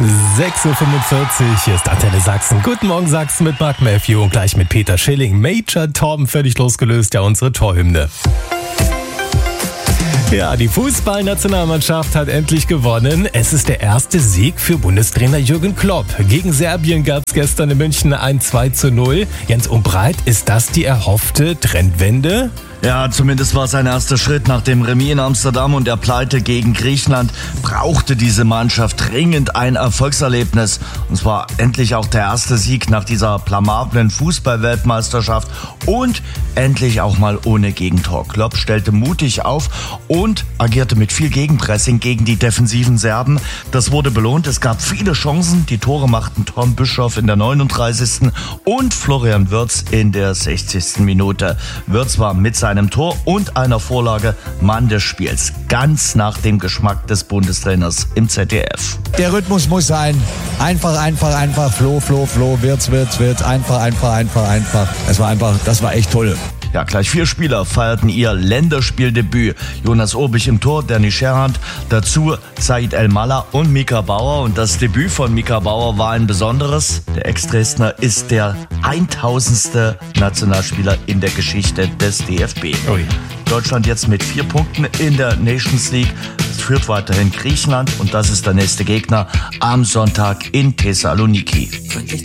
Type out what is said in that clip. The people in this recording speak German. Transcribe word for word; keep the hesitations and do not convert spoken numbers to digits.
sechs Uhr fünfundvierzig, hier ist Antenne Sachsen. Guten Morgen Sachsen mit Mark Matthew und gleich mit Peter Schilling. Major Tom, völlig losgelöst, ja unsere Torhymne. Ja, die Fußballnationalmannschaft hat endlich gewonnen. Es ist der erste Sieg für Bundestrainer Jürgen Klopp. Gegen Serbien gab es gestern in München ein zwei zu null. Jens Umbreit, ist das die erhoffte Trendwende? Ja, zumindest war es ein erster Schritt. Nach dem Remis in Amsterdam und der Pleite gegen Griechenland brauchte diese Mannschaft dringend ein Erfolgserlebnis. Und zwar endlich auch der erste Sieg nach dieser blamablen Fußball-Weltmeisterschaft und endlich auch mal ohne Gegentor. Klopp stellte mutig auf und agierte mit viel Gegenpressing gegen die defensiven Serben. Das wurde belohnt. Es gab viele Chancen. Die Tore machten Tom Bischoff in der neununddreißigsten und Florian Wirtz in der sechzigsten Minute. Wirtz war mit seinem einem Tor und einer Vorlage Mann des Spiels. Ganz nach dem Geschmack des Bundestrainers im Z D F. Der Rhythmus muss sein. Einfach, einfach, einfach. Flo, Flo, Flo. Wirtz, Wirtz, Wirtz. Einfach, einfach, einfach, einfach. Das war einfach, das war echt toll. Ja, gleich vier Spieler feierten ihr Länderspieldebüt. Jonas Urbich im Tor, Danny Scherhand, dazu Said El-Mallah und Mika Bauer. Und das Debüt von Mika Bauer war ein besonderes. Der Ex-Dresdner ist der tausendste Nationalspieler in der Geschichte des D F B. Ui. Deutschland jetzt mit vier Punkten in der Nations League. Es führt weiterhin Griechenland und das ist der nächste Gegner am Sonntag in Thessaloniki.